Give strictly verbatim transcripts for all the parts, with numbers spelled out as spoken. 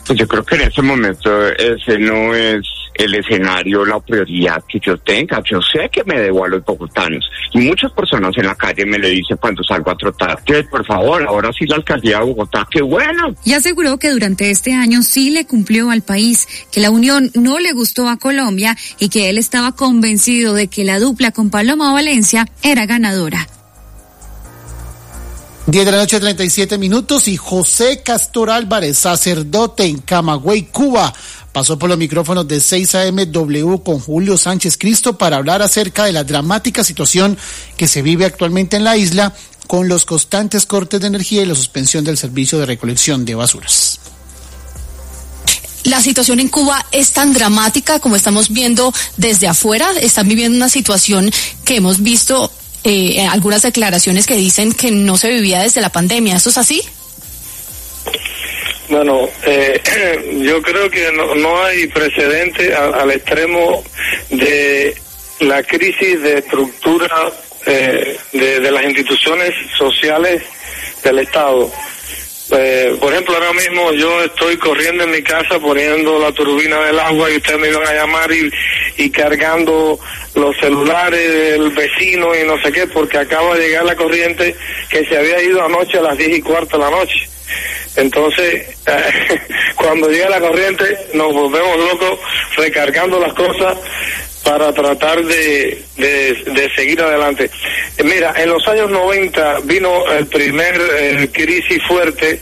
Pues yo creo que en este momento ese no es el escenario, la prioridad que yo tenga. Yo sé que me debo a los bogotanos y muchas personas en la calle me lo dicen cuando salgo a trotar, que por favor, ahora sí la alcaldía de Bogotá, qué bueno. Y aseguró que durante este año sí le cumplió al país, que la unión no le gustó a Colombia y que él estaba convencido de que la dupla con Paloma Valencia era ganadora. diez de la noche, treinta y siete minutos, y José Castor Álvarez, sacerdote en Camagüey, Cuba, pasó por los micrófonos de seis A M W con Julio Sánchez Cristo para hablar acerca de la dramática situación que se vive actualmente en la isla con los constantes cortes de energía y la suspensión del servicio de recolección de basuras. La situación en Cuba es tan dramática como estamos viendo desde afuera. Están viviendo una situación que hemos visto Eh, algunas declaraciones que dicen que no se vivía desde la pandemia. ¿Esto es así? Bueno, eh, yo creo que no, no hay precedente al, al extremo de la crisis de estructura eh, de, de las instituciones sociales del Estado. Eh, por ejemplo, ahora mismo yo estoy corriendo en mi casa poniendo la turbina del agua y ustedes me iban a llamar y, y cargando los celulares del vecino y no sé qué, porque acaba de llegar la corriente que se había ido anoche a las diez y cuarto de la noche. Entonces, eh, cuando llega la corriente nos volvemos locos recargando las cosas para tratar de, de, de seguir adelante. Eh, mira, en los años noventa vino el primer eh, crisis fuerte,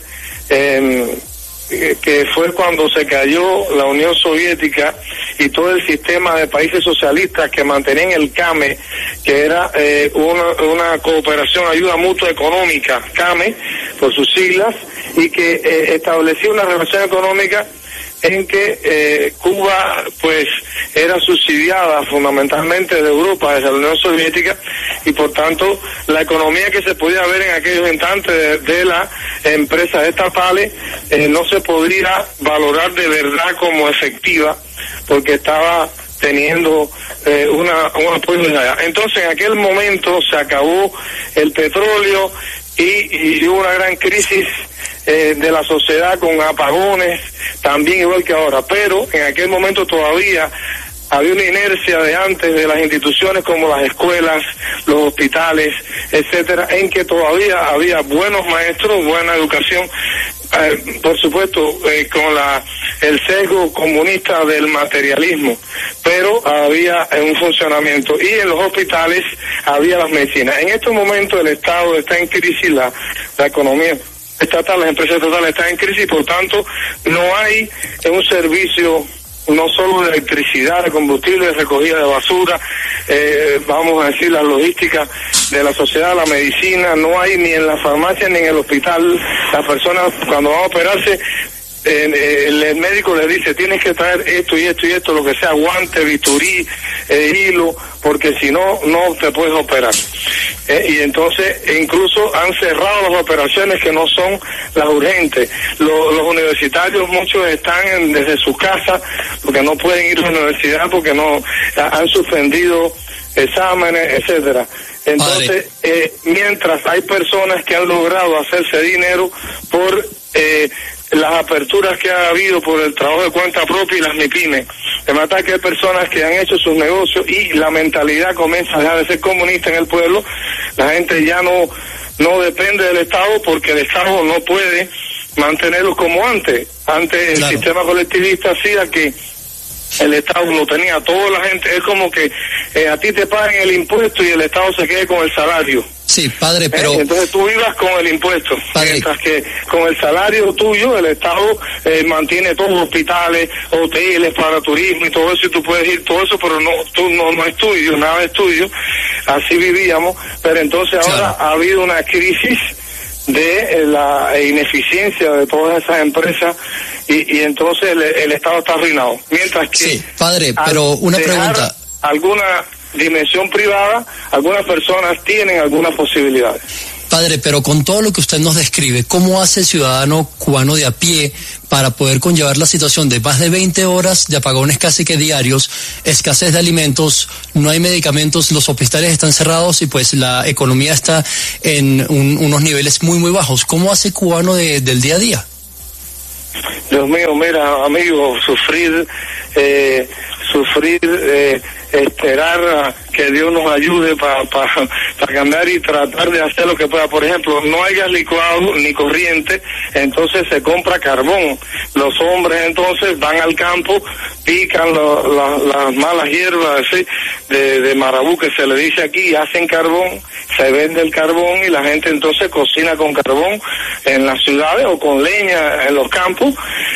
eh, que fue cuando se cayó la Unión Soviética y todo el sistema de países socialistas que mantenían el C A M E, que era eh, una, una cooperación, ayuda mutua económica, C A M E, por sus siglas, y que eh, establecía una relación económica en que eh, Cuba pues era subsidiada fundamentalmente de Europa, desde la Unión Soviética, y por tanto la economía que se podía ver en aquellos instantes de, de las empresas estatales eh, no se podría valorar de verdad como efectiva, porque estaba teniendo eh, una, un apoyo de allá. Entonces en aquel momento se acabó el petróleo y, y hubo una gran crisis eh, de la sociedad con apagones, también igual que ahora, pero en aquel momento todavía había una inercia de antes de las instituciones como las escuelas, los hospitales, etcétera, en que todavía había buenos maestros, buena educación, eh, por supuesto eh, con la el sesgo comunista del materialismo, pero había un funcionamiento, y en los hospitales había las medicinas. En estos momentos el Estado está en crisis, la, la economía estatal, las empresas estatales están en crisis, por tanto no hay un servicio no solo de electricidad, de combustible, de recogida de basura, eh, vamos a decir la logística de la sociedad, la medicina, no hay ni en la farmacia ni en el hospital. Las personas cuando van a operarse, eh, el, el médico les dice tienes que traer esto y esto y esto, lo que sea, guante, bisturí, eh, hilo, porque si no, no te puedes operar. Eh, y entonces incluso han cerrado las operaciones que no son las urgentes. Los, los universitarios, muchos están en, desde su casa, porque no pueden ir a la universidad, porque no han suspendido exámenes, etcétera. Entonces, eh, mientras hay personas que han logrado hacerse dinero por eh, las aperturas que ha habido por el trabajo de cuenta propia y las MIPYMES, de matar que hay personas que han hecho sus negocios y la mentalidad comienza a dejar de ser comunista en el pueblo. La gente ya no no depende del Estado, porque el Estado no puede mantenerlos como antes. Antes el claro. sistema colectivista hacía que el Estado lo tenía toda la gente, es como que eh, a ti te paguen el impuesto y el Estado se quede con el salario. Sí, padre, pero... ¿Eh? Entonces tú vivas con el impuesto, padre. Mientras que con el salario tuyo el Estado eh, mantiene todos los hospitales, hoteles para turismo y todo eso, y tú puedes ir todo eso, pero no tú no, no es tuyo, nada es tuyo. Así vivíamos, pero entonces ahora claro. ha habido una crisis de eh, la ineficiencia de todas esas empresas, y, y entonces el, el Estado está arruinado. Mientras que... Sí, padre, pero una pregunta. Alguna dimensión privada, algunas personas tienen algunas posibilidades. Padre, pero con todo lo que usted nos describe, ¿cómo hace el ciudadano cubano de a pie para poder conllevar la situación de más de veinte horas de apagones casi que diarios, escasez de alimentos, no hay medicamentos, los hospitales están cerrados y pues la economía está en un, unos niveles muy muy bajos? ¿Cómo hace el cubano de, del día a día? Dios mío, mira, amigo, sufrir, eh, sufrir, eh, esperar a que Dios nos ayude para pa, pa cambiar y tratar de hacer lo que pueda. Por ejemplo, no hay gas licuado ni corriente, entonces se compra carbón. Los hombres entonces van al campo, pican lo, la, las malas hierbas así, de, de marabú que se le dice aquí, hacen carbón, se vende el carbón y la gente entonces cocina con carbón en las ciudades o con leña en los campos.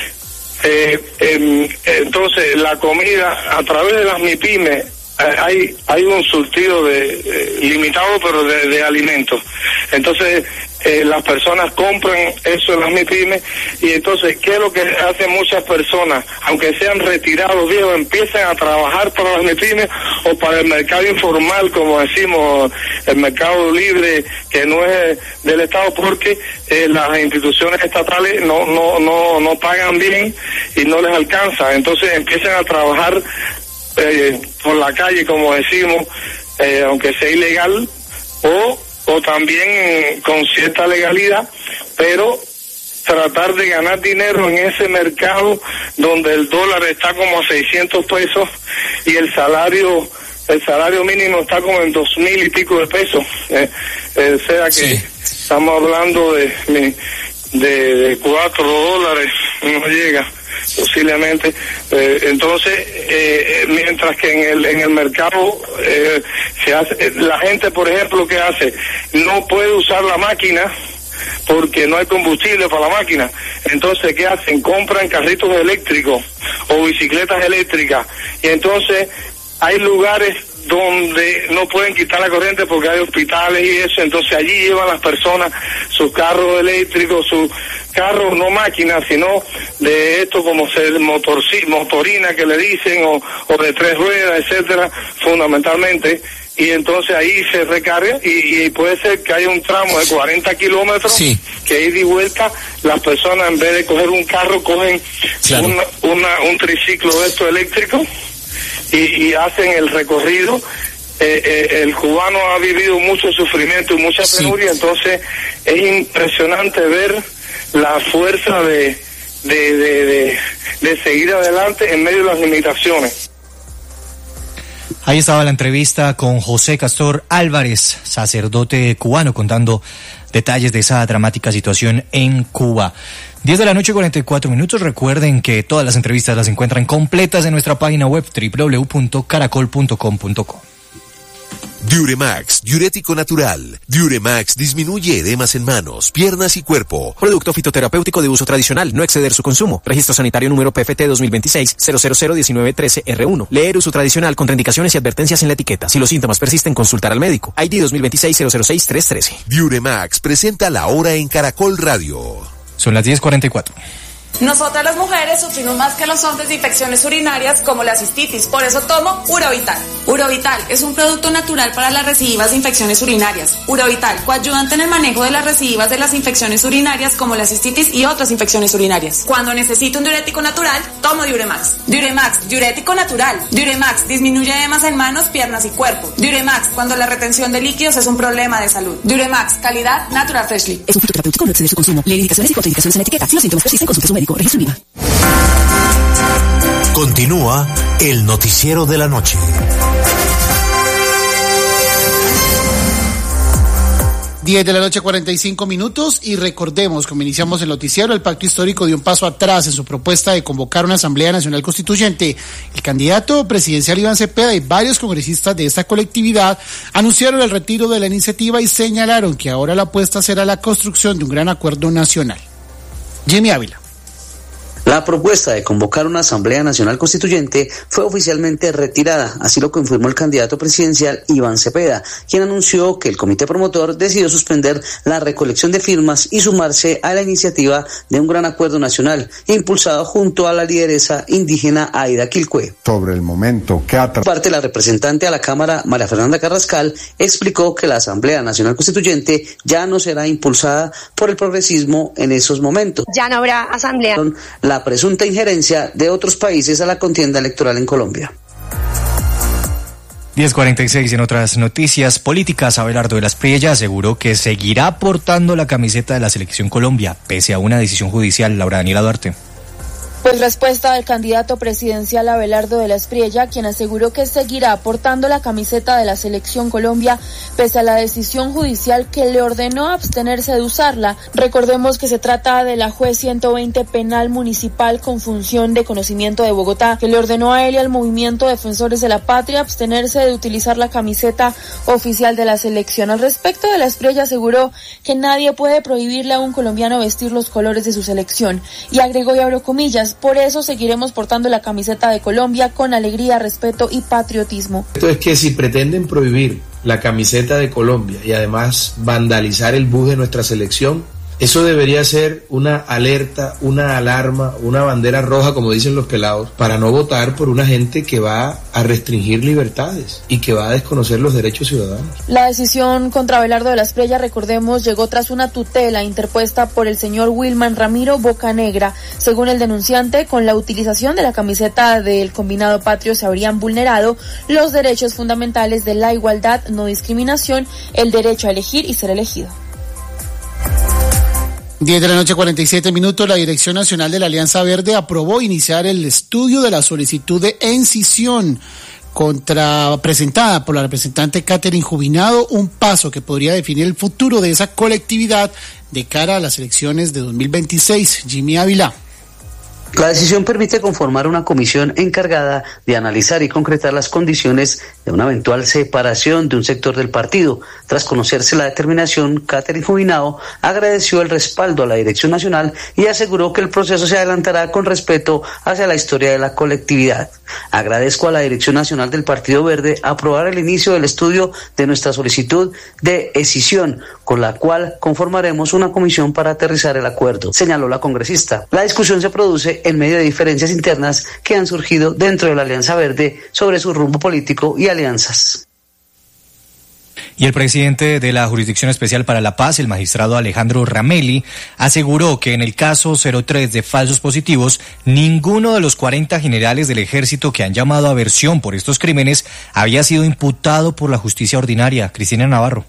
Eh, eh, entonces la comida a través de las MIPYME eh, hay hay un surtido de eh, limitado pero de, de alimentos. Entonces eh, las personas compran eso en las MIPYME y entonces ¿qué es lo que hacen muchas personas? Aunque sean retirados viejos, empiezan a trabajar para las MIPYME o para el mercado informal, como decimos, el mercado libre que no es del Estado, porque eh, las instituciones estatales no no no no pagan bien y no les alcanza. Entonces empiezan a trabajar eh, por la calle, como decimos, eh, aunque sea ilegal, o o también con cierta legalidad, pero tratar de ganar dinero en ese mercado donde el dólar está como a seiscientos pesos y el salario el salario mínimo está como en dos mil y pico de pesos, eh, eh, o sea que sí. Estamos hablando de de, de cuatro dólares, no llega posiblemente, eh, entonces eh, mientras que en el en el mercado eh, se hace, la gente por ejemplo ¿qué hace? No puede usar la máquina porque no hay combustible para la máquina, entonces ¿qué hacen? Compran carritos eléctricos o bicicletas eléctricas y entonces hay lugares donde no pueden quitar la corriente porque hay hospitales y eso, entonces allí llevan las personas sus carros eléctricos, sus carros, no máquinas, sino de esto como ser motor, motorina que le dicen, o, o de tres ruedas, etcétera, fundamentalmente, y entonces ahí se recarga y, y puede ser que haya un tramo de cuarenta kilómetros, sí, que ida y vuelta, las personas en vez de coger un carro cogen claro. una, una, un triciclo de esto eléctrico y, y hacen el recorrido. Eh, eh, el cubano ha vivido mucho sufrimiento y mucha penuria, sí. Entonces es impresionante ver la fuerza de de, de, de de seguir adelante en medio de las limitaciones. Ahí estaba la entrevista con José Castor Álvarez, sacerdote cubano, contando detalles de esa dramática situación en Cuba. diez de la noche, cuarenta y cuatro minutos. Recuerden que todas las entrevistas las encuentran completas en nuestra página web doble u doble u doble u punto caracol punto com punto co. Diuremax, diurético natural. Diuremax disminuye edemas en manos, piernas y cuerpo. Producto fitoterapéutico de uso tradicional, no exceder su consumo. Registro sanitario número P F T dos mil veintiséis cero cero cero diecinueve trece R uno. Leer uso tradicional, contraindicaciones y advertencias en la etiqueta. Si los síntomas persisten, consultar al médico. I D dos mil veintiséis cero cero seis tres trece. Diuremax presenta la hora en Caracol Radio. Son las diez cuarenta y cuatro. Nosotras las mujeres sufrimos más que los hombres de infecciones urinarias como la cistitis, por eso tomo Urovital. Urovital es un producto natural para las recidivas de infecciones urinarias. Urovital, coayudante en el manejo de las recidivas de las infecciones urinarias como la cistitis y otras infecciones urinarias. Cuando necesito un diurético natural, tomo Diuremax. Diuremax, diurético natural. Diuremax disminuye edemas en manos, piernas y cuerpo. Diuremax, cuando la retención de líquidos es un problema de salud. Diuremax, calidad Natural Freshly. Es un fitoterapéutico, no exceder su consumo. Leer indicaciones y contraindicaciones en la etiqueta. Si los síntomas persisten, consulte a su médico. Registro IVA. Continúa el noticiero de la noche. diez de la noche, cuarenta y cinco minutos, y recordemos, como iniciamos el noticiero, el Pacto Histórico dio un paso atrás en su propuesta de convocar una Asamblea Nacional Constituyente. El candidato presidencial Iván Cepeda y varios congresistas de esta colectividad anunciaron el retiro de la iniciativa y señalaron que ahora la apuesta será la construcción de un gran acuerdo nacional. Jimmy Ávila. La propuesta de convocar una Asamblea Nacional Constituyente fue oficialmente retirada, así lo confirmó el candidato presidencial Iván Cepeda, quien anunció que el comité promotor decidió suspender la recolección de firmas y sumarse a la iniciativa de un gran acuerdo nacional, impulsado junto a la lideresa indígena Aida Quilcue. Sobre el momento que ha... Por parte de la representante a la Cámara, María Fernanda Carrascal, explicó que la Asamblea Nacional Constituyente ya no será impulsada por el progresismo en esos momentos. Ya no habrá asamblea. La la presunta injerencia de otros países a la contienda electoral en Colombia. diez cuarenta y seis. En otras noticias políticas, Abelardo de la Espriella aseguró que seguirá portando la camiseta de la Selección Colombia, pese a una decisión judicial. Laura Daniela Duarte. Pues respuesta del candidato presidencial Abelardo de la Espriella, quien aseguró que seguirá portando la camiseta de la Selección Colombia pese a la decisión judicial que le ordenó abstenerse de usarla. Recordemos que se trata de la juez ciento veinte penal municipal con función de conocimiento de Bogotá, que le ordenó a él y al movimiento Defensores de la Patria abstenerse de utilizar la camiseta oficial de la selección. Al respecto, de la Espriella aseguró que nadie puede prohibirle a un colombiano vestir los colores de su selección y agregó, y abro comillas, por eso seguiremos portando la camiseta de Colombia con alegría, respeto y patriotismo. Esto es que si pretenden prohibir la camiseta de Colombia y además vandalizar el bus de nuestra selección, eso debería ser una alerta, una alarma, una bandera roja, como dicen los pelados, para no votar por una gente que va a restringir libertades y que va a desconocer los derechos ciudadanos. La decisión contra Abelardo de la Espriella, recordemos, llegó tras una tutela interpuesta por el señor Wilman Ramiro Bocanegra. Según el denunciante, con la utilización de la camiseta del Combinado Patrio se habrían vulnerado los derechos fundamentales de la igualdad, no discriminación, el derecho a elegir y ser elegido. diez de la noche, cuarenta y siete minutos, la Dirección Nacional de la Alianza Verde aprobó iniciar el estudio de la solicitud de incisión contra, presentada por la representante Catherine Jubinado, un paso que podría definir el futuro de esa colectividad de cara a las elecciones de dos mil veintiséis. Jimmy Ávila. La decisión permite conformar una comisión encargada de analizar y concretar las condiciones de una eventual separación de un sector del partido. Tras conocerse la determinación, Catherine Jubinado agradeció el respaldo a la Dirección Nacional y aseguró que el proceso se adelantará con respeto hacia la historia de la colectividad. Agradezco a la Dirección Nacional del Partido Verde aprobar el inicio del estudio de nuestra solicitud de escisión, con la cual conformaremos una comisión para aterrizar el acuerdo, señaló la congresista. La discusión se produce en medio de diferencias internas que han surgido dentro de la Alianza Verde sobre su rumbo político y alianzas. Y el presidente de la Jurisdicción Especial para la Paz, el magistrado Alejandro Ramelli, aseguró que en el caso cero tres de falsos positivos, ninguno de los cuarenta generales del ejército que han llamado a versión por estos crímenes había sido imputado por la justicia ordinaria. Cristina Navarro.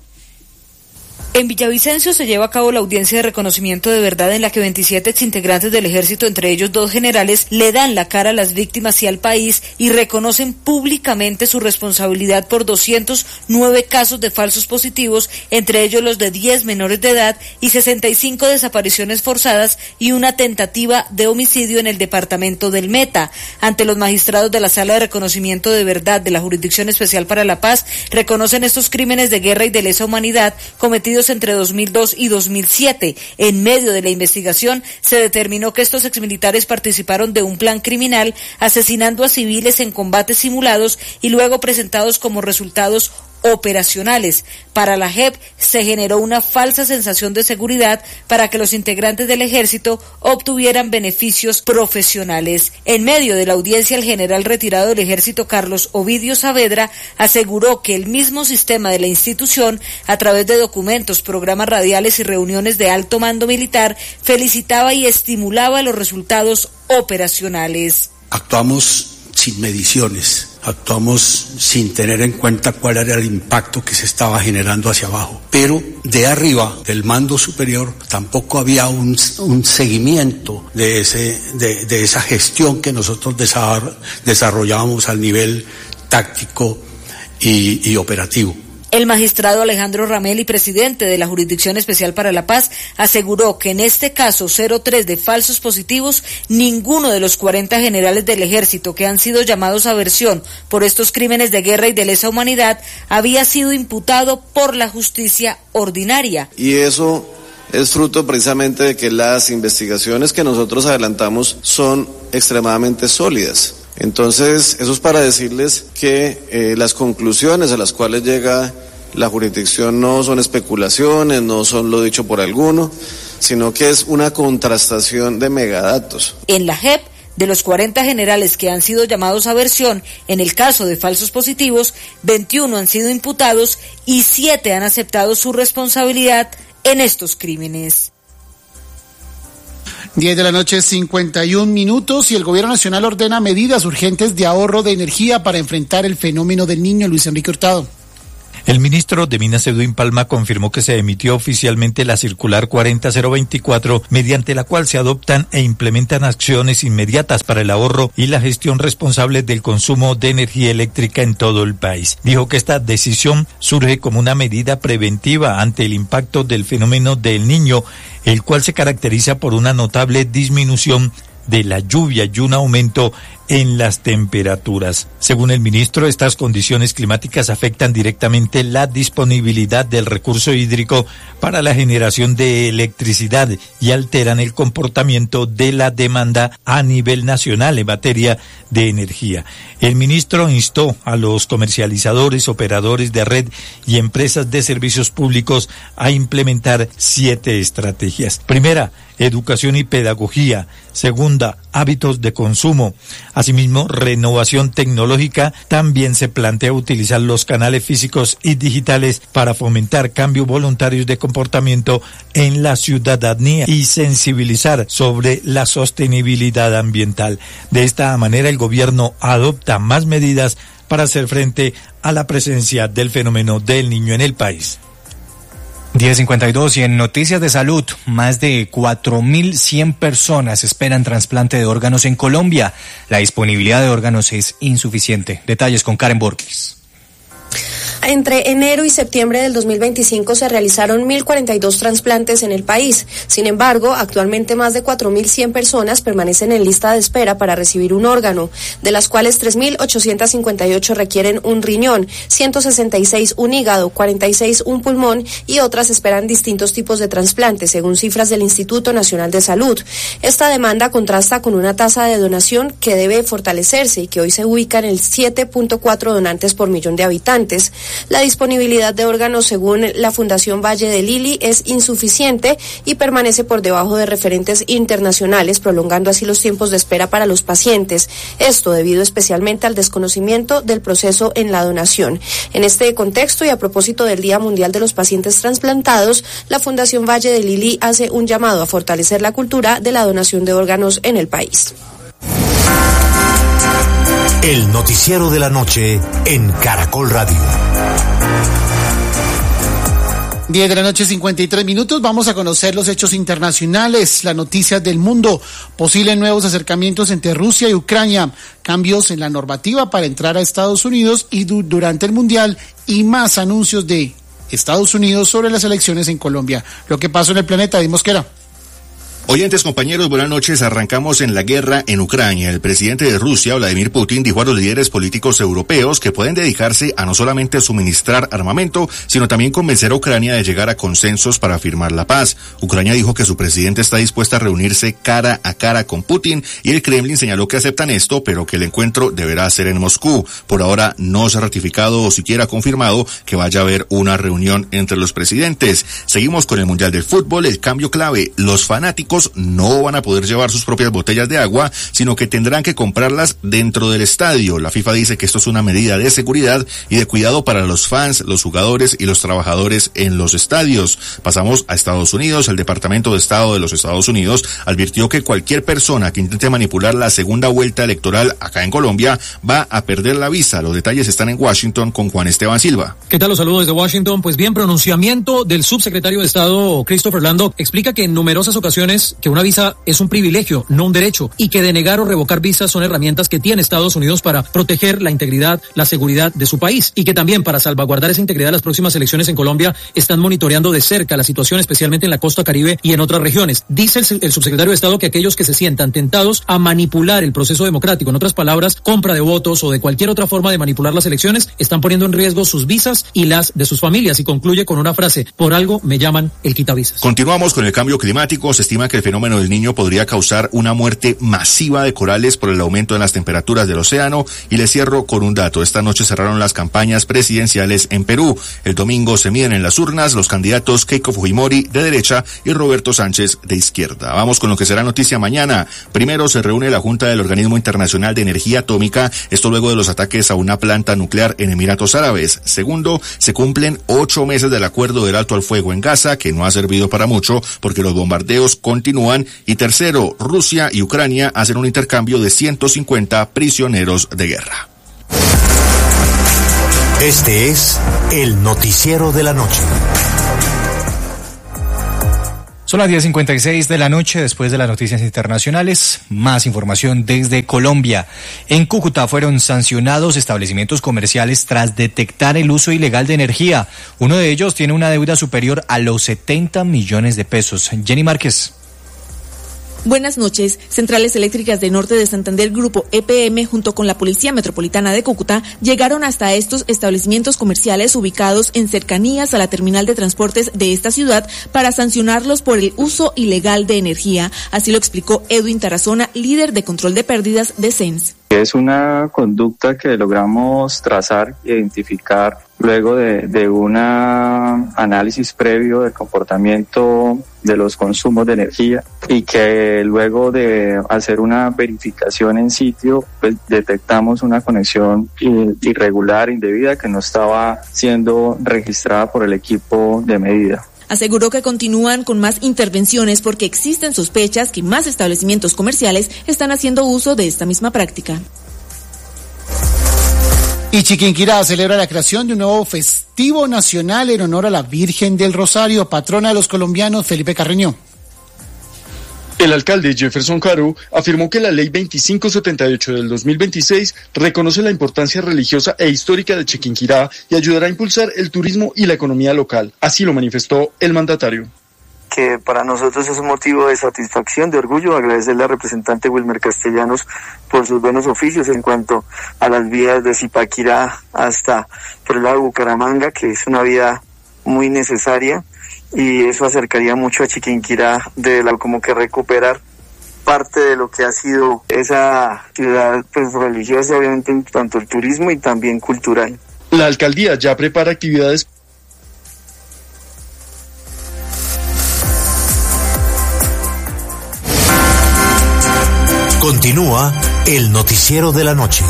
En Villavicencio se lleva a cabo la audiencia de reconocimiento de verdad en la que veintisiete exintegrantes del ejército, entre ellos dos generales, le dan la cara a las víctimas y al país y reconocen públicamente su responsabilidad por doscientos nueve casos de falsos positivos, entre ellos los de diez menores de edad y sesenta y cinco desapariciones forzadas y una tentativa de homicidio en el departamento del Meta. Ante los magistrados de la Sala de Reconocimiento de Verdad de la Jurisdicción Especial para la Paz, reconocen estos crímenes de guerra y de lesa humanidad cometidos entre dos mil dos y dos mil siete. En medio de la investigación se determinó que estos exmilitares participaron de un plan criminal asesinando a civiles en combates simulados y luego presentados como resultados operacionales. Para la J E P se generó una falsa sensación de seguridad para que los integrantes del ejército obtuvieran beneficios profesionales. En medio de la audiencia, el general retirado del ejército Carlos Ovidio Saavedra aseguró que el mismo sistema de la institución, a través de documentos, programas radiales y reuniones de alto mando militar, felicitaba y estimulaba los resultados operacionales. Actuamos sin mediciones. Actuamos sin tener en cuenta cuál era el impacto que se estaba generando hacia abajo. Pero de arriba, del mando superior, tampoco había un, un seguimiento de, ese, de, de esa gestión que nosotros desarrollábamos al nivel táctico y, y operativo. El magistrado Alejandro Ramelli, presidente de la Jurisdicción Especial para la Paz, aseguró que en este caso cero tres de falsos positivos, ninguno de los cuarenta generales del ejército que han sido llamados a versión por estos crímenes de guerra y de lesa humanidad había sido imputado por la justicia ordinaria. Y eso es fruto precisamente de que las investigaciones que nosotros adelantamos son extremadamente sólidas. Entonces, eso es para decirles que eh, las conclusiones a las cuales llega la jurisdicción no son especulaciones, no son lo dicho por alguno, sino que es una contrastación de megadatos. En la J E P, de los cuarenta generales que han sido llamados a versión, en el caso de falsos positivos, veintiuno han sido imputados y siete han aceptado su responsabilidad en estos crímenes. diez de la noche, cincuenta y un minutos, y el Gobierno Nacional ordena medidas urgentes de ahorro de energía para enfrentar el fenómeno del Niño. Luis Enrique Hurtado. El ministro de Minas, Edwin Palma, confirmó que se emitió oficialmente la circular cuarenta mil veinticuatro, mediante la cual se adoptan e implementan acciones inmediatas para el ahorro y la gestión responsable del consumo de energía eléctrica en todo el país. Dijo que esta decisión surge como una medida preventiva ante el impacto del fenómeno del Niño, el cual se caracteriza por una notable disminución de la lluvia y un aumento en las temperaturas. Según el ministro, estas condiciones climáticas afectan directamente la disponibilidad del recurso hídrico para la generación de electricidad y alteran el comportamiento de la demanda a nivel nacional en materia de energía. El ministro instó a los comercializadores, operadores de red y empresas de servicios públicos a implementar siete estrategias. Primera, educación y pedagogía. Segunda, hábitos de consumo. Asimismo, renovación tecnológica. También se plantea utilizar los canales físicos y digitales para fomentar cambios voluntarios de comportamiento en la ciudadanía y sensibilizar sobre la sostenibilidad ambiental. De esta manera, el gobierno adopta más medidas para hacer frente a la presencia del fenómeno del Niño en el país. diez cincuenta y dos, y en noticias de salud, más de cuatro mil cien personas esperan trasplante de órganos en Colombia. La disponibilidad de órganos es insuficiente. Detalles con Karen Borges. Entre enero y septiembre del dos mil veinticinco se realizaron mil cuarenta y dos trasplantes en el país. Sin embargo, actualmente más de cuatro mil cien personas permanecen en lista de espera para recibir un órgano, de las cuales tres mil ochocientos cincuenta y ocho requieren un riñón, ciento sesenta y seis un hígado, cuarenta y seis un pulmón y otras esperan distintos tipos de trasplantes, según cifras del Instituto Nacional de Salud. Esta demanda contrasta con una tasa de donación que debe fortalecerse y que hoy se ubica en el siete punto cuatro donantes por millón de habitantes. La disponibilidad de órganos, según la Fundación Valle de Lili, es insuficiente y permanece por debajo de referentes internacionales, prolongando así los tiempos de espera para los pacientes. Esto debido especialmente al desconocimiento del proceso en la donación. En este contexto y a propósito del Día Mundial de los Pacientes Transplantados, la Fundación Valle de Lili hace un llamado a fortalecer la cultura de la donación de órganos en el país. El noticiero de la noche en Caracol Radio. diez de la noche, cincuenta y tres minutos. Vamos a conocer los hechos internacionales, las noticias del mundo, posibles nuevos acercamientos entre Rusia y Ucrania, cambios en la normativa para entrar a Estados Unidos y du- durante el Mundial y más anuncios de Estados Unidos sobre las elecciones en Colombia. Lo que pasó en el planeta, David Mosquera. Oyentes, compañeros, buenas noches. Arrancamos en la guerra en Ucrania. El presidente de Rusia, Vladimir Putin, dijo a los líderes políticos europeos que pueden dedicarse a no solamente suministrar armamento, sino también convencer a Ucrania de llegar a consensos para firmar la paz. Ucrania dijo que su presidente está dispuesta a reunirse cara a cara con Putin y el Kremlin señaló que aceptan esto, pero que el encuentro deberá ser en Moscú. Por ahora no se ha ratificado o siquiera confirmado que vaya a haber una reunión entre los presidentes. Seguimos con el Mundial del Fútbol. El cambio clave: los fanáticos no van a poder llevar sus propias botellas de agua, sino que tendrán que comprarlas dentro del estadio. La FIFA dice que esto es una medida de seguridad y de cuidado para los fans, los jugadores y los trabajadores en los estadios. Pasamos a Estados Unidos. El Departamento de Estado de los Estados Unidos advirtió que cualquier persona que intente manipular la segunda vuelta electoral acá en Colombia va a perder la visa. Los detalles están en Washington con Juan Esteban Silva. ¿Qué tal? Los saludos desde Washington. Pues bien, pronunciamiento del subsecretario de Estado Christopher Lando explica que en numerosas ocasiones que una visa es un privilegio, no un derecho, y que denegar o revocar visas son herramientas que tiene Estados Unidos para proteger la integridad, la seguridad de su país, y que también para salvaguardar esa integridad las próximas elecciones en Colombia están monitoreando de cerca la situación, especialmente en la costa caribe y en otras regiones. Dice el, el subsecretario de Estado que aquellos que se sientan tentados a manipular el proceso democrático, en otras palabras, compra de votos o de cualquier otra forma de manipular las elecciones, están poniendo en riesgo sus visas y las de sus familias, y concluye con una frase: por algo me llaman el quitavisas. Continuamos con el cambio climático. Se estima que el fenómeno del Niño podría causar una muerte masiva de corales por el aumento en las temperaturas del océano. Y les cierro con un dato: esta noche cerraron las campañas presidenciales en Perú. El domingo se miden en las urnas los candidatos Keiko Fujimori de derecha y Roberto Sánchez de izquierda. Vamos con lo que será noticia mañana. Primero se reúne la Junta del Organismo Internacional de Energía Atómica, esto luego de los ataques a una planta nuclear en Emiratos Árabes. Segundo, se cumplen ocho meses del acuerdo del alto al fuego en Gaza, que no ha servido para mucho porque los bombardeos continúan continúan. Y tercero, Rusia y Ucrania hacen un intercambio de ciento cincuenta prisioneros de guerra. Este es el noticiero de la noche. Son las diez cincuenta y seis de la noche. Después de las noticias internacionales, más información desde Colombia. En Cúcuta fueron sancionados establecimientos comerciales tras detectar el uso ilegal de energía. Uno de ellos tiene una deuda superior a los setenta millones de pesos. Jenny Márquez. Buenas noches. Centrales Eléctricas de Norte de Santander, Grupo E P M, junto con la Policía Metropolitana de Cúcuta, llegaron hasta estos establecimientos comerciales ubicados en cercanías a la terminal de transportes de esta ciudad para sancionarlos por el uso ilegal de energía. Así lo explicó Edwin Tarazona, líder de control de pérdidas de C E N S. Es una conducta que logramos trazar e identificar luego de, de un análisis previo del comportamiento de los consumos de energía y que luego de hacer una verificación en sitio, pues detectamos una conexión irregular, indebida, que no estaba siendo registrada por el equipo de medida. Aseguró que continúan con más intervenciones porque existen sospechas que más establecimientos comerciales están haciendo uso de esta misma práctica. Y Chiquinquirá celebra la creación de un nuevo festivo nacional en honor a la Virgen del Rosario, patrona de los colombianos. Felipe Carreño. El alcalde Jefferson Caro afirmó que la ley veinticinco setenta y ocho del dos mil veintiséis reconoce la importancia religiosa e histórica de Chiquinquirá y ayudará a impulsar el turismo y la economía local. Así lo manifestó el mandatario. Que para nosotros es un motivo de satisfacción, de orgullo, agradecerle al representante Wilmer Castellanos por sus buenos oficios en cuanto a las vías de Zipaquirá hasta por el lado de Bucaramanga, que es una vía muy necesaria, y eso acercaría mucho a Chiquinquirá, de la, como que recuperar parte de lo que ha sido esa ciudad pues religiosa, obviamente en tanto el turismo y también cultural. La alcaldía ya prepara actividades. Continúa el noticiero de la noche.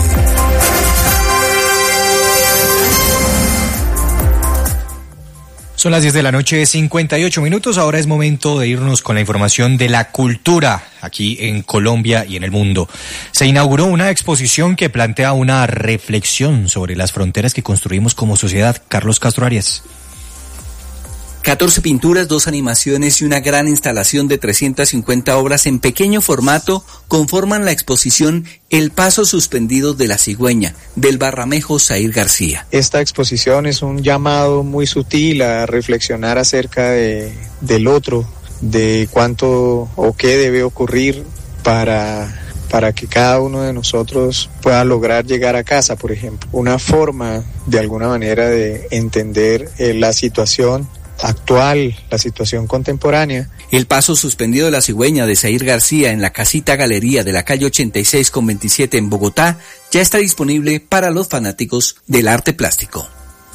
Son las diez de la noche, cincuenta y ocho minutos. Ahora es momento de irnos con la información de la cultura aquí en Colombia y en el mundo. Se inauguró una exposición que plantea una reflexión sobre las fronteras que construimos como sociedad. Carlos Castro Arias. catorce pinturas, dos animaciones y una gran instalación de trescientas cincuenta obras en pequeño formato conforman la exposición El paso suspendido de la cigüeña, del barramejo Zair García. Esta exposición es un llamado muy sutil a reflexionar acerca de, del otro, de cuánto o qué debe ocurrir para... para que cada uno de nosotros pueda lograr llegar a casa, por ejemplo. Una forma, de alguna manera, de entender eh, la situación actual, la situación contemporánea. El paso suspendido de la cigüeña de Zair García en la Casita Galería de la calle ochenta y seis con veintisiete en Bogotá ya está disponible para los fanáticos del arte plástico.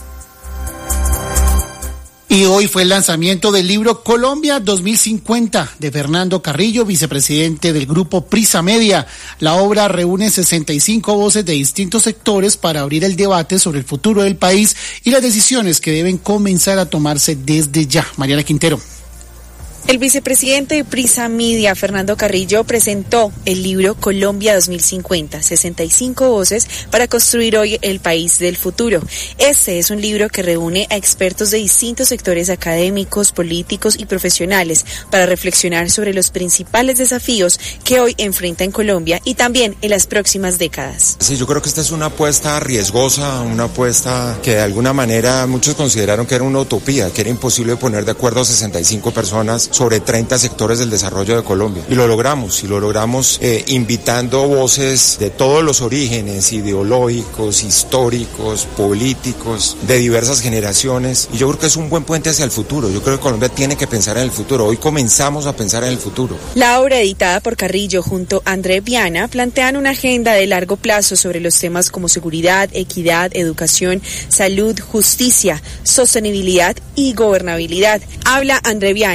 Y hoy fue el lanzamiento del libro Colombia dos mil cincuenta de Fernando Carrillo, vicepresidente del grupo Prisa Media. La obra reúne sesenta y cinco voces de distintos sectores para abrir el debate sobre el futuro del país y las decisiones que deben comenzar a tomarse desde ya. Mariana Quintero. El vicepresidente de Prisa Media, Fernando Carrillo, presentó el libro Colombia dos mil cincuenta, sesenta y cinco voces para construir hoy el país del futuro. Este es un libro que reúne a expertos de distintos sectores académicos, políticos y profesionales para reflexionar sobre los principales desafíos que hoy enfrenta en Colombia y también en las próximas décadas. Sí, yo creo que esta es una apuesta riesgosa, una apuesta que de alguna manera muchos consideraron que era una utopía, que era imposible poner de acuerdo a sesenta y cinco personas sobre treinta sectores del desarrollo de Colombia. Y lo logramos, y lo logramos eh, invitando voces de todos los orígenes ideológicos, históricos, políticos, de diversas generaciones. Y yo creo que es un buen puente hacia el futuro. Yo creo que Colombia tiene que pensar en el futuro. Hoy comenzamos a pensar en el futuro. La obra editada por Carrillo junto a André Viana plantean una agenda de largo plazo sobre los temas como seguridad, equidad, educación, salud, justicia, sostenibilidad y gobernabilidad. Habla André Viana, una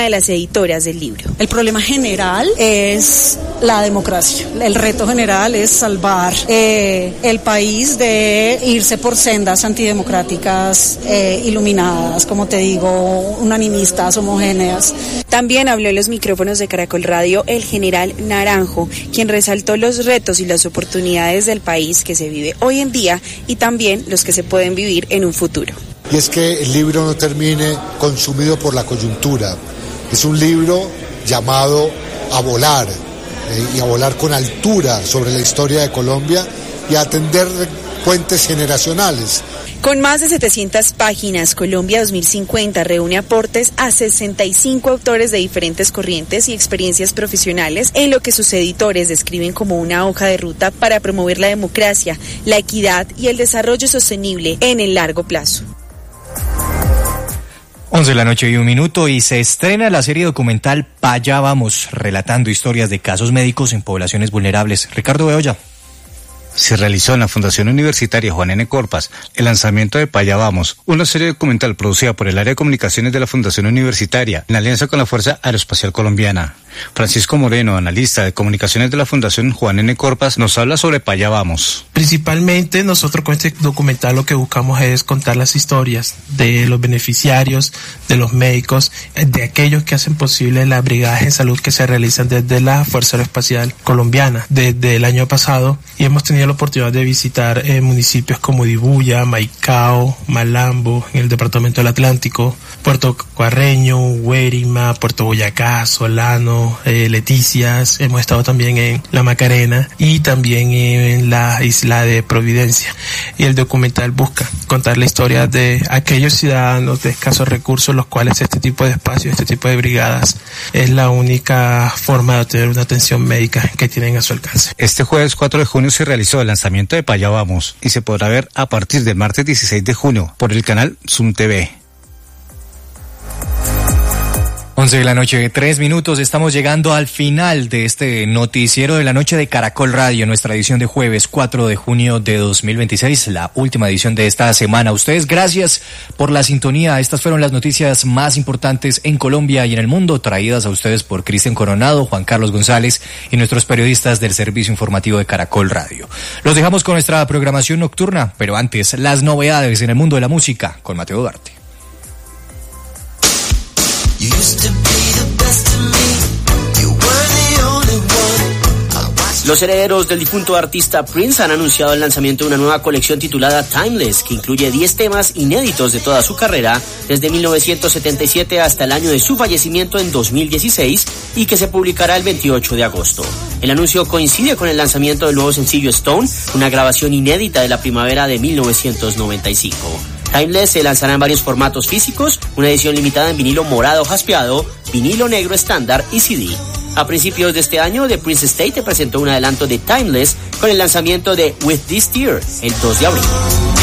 una de las editoras del libro. El problema general es la democracia. El reto general es salvar eh, el país de irse por sendas antidemocráticas eh, iluminadas, como te digo, unanimistas, homogéneas. También habló en los micrófonos de Caracol Radio el general Naranjo, quien resaltó los retos y las oportunidades del país que se vive hoy en día y también los que se pueden vivir en un futuro. Y es que el libro no termine consumido por la coyuntura. Es un libro llamado a volar, eh, y a volar con altura sobre la historia de Colombia y a atender puentes generacionales. Con más de setecientas páginas, Colombia dos mil cincuenta reúne aportes a sesenta y cinco autores de diferentes corrientes y experiencias profesionales en lo que sus editores describen como una hoja de ruta para promover la democracia, la equidad y el desarrollo sostenible en el largo plazo. once de la noche y un minuto y se estrena la serie documental Pa' Allá Vamos, relatando historias de casos médicos en poblaciones vulnerables. Ricardo Beoya. Se realizó en la Fundación Universitaria Juan N. Corpas el lanzamiento de Pa' Allá Vamos, una serie documental producida por el área de comunicaciones de la Fundación Universitaria en alianza con la Fuerza Aeroespacial Colombiana. Francisco Moreno, analista de comunicaciones de la Fundación Juan N. Corpas, nos habla sobre Pa' Allá Vamos. Principalmente nosotros con este documental lo que buscamos es contar las historias de los beneficiarios, de los médicos, de aquellos que hacen posible las brigadas en salud que se realizan desde la Fuerza Aeroespacial Colombiana desde el año pasado, y hemos tenido la oportunidad de visitar eh, municipios como Dibuya, Maicao, Malambo, en el departamento del Atlántico, Puerto Carreño, Huérima, Puerto Boyacá, Solano, eh, Leticias. Hemos estado también en La Macarena y también en la isla de Providencia. Y el documental busca contar la historia de aquellos ciudadanos de escasos recursos, los cuales este tipo de espacios, este tipo de brigadas es la única forma de obtener una atención médica que tienen a su alcance. Este jueves cuatro de junio se realizó el lanzamiento de Pa' Allá Vamos y se podrá ver a partir del martes dieciséis de junio por el canal Zoom T V. once de la noche, tres minutos, estamos llegando al final de este noticiero de la noche de Caracol Radio, nuestra edición de jueves cuatro de junio de dos mil veintiséis, la última edición de esta semana. Ustedes, gracias por la sintonía. Estas fueron las noticias más importantes en Colombia y en el mundo, traídas a ustedes por Cristian Coronado, Juan Carlos González y nuestros periodistas del servicio informativo de Caracol Radio. Los dejamos con nuestra programación nocturna, pero antes, las novedades en el mundo de la música con Mateo Duarte. Los herederos del difunto artista Prince han anunciado el lanzamiento de una nueva colección titulada Timeless, que incluye diez temas inéditos de toda su carrera, desde mil novecientos setenta y siete hasta el año de su fallecimiento en dos mil dieciséis, y que se publicará el veintiocho de agosto. El anuncio coincide con el lanzamiento del nuevo sencillo Stone, una grabación inédita de la primavera de mil novecientos noventa y cinco. Timeless se lanzará en varios formatos físicos, una edición limitada en vinilo morado jaspeado, vinilo negro estándar y C D. A principios de este año, The Prince Estate presentó un adelanto de Timeless con el lanzamiento de With This Tear el dos de abril.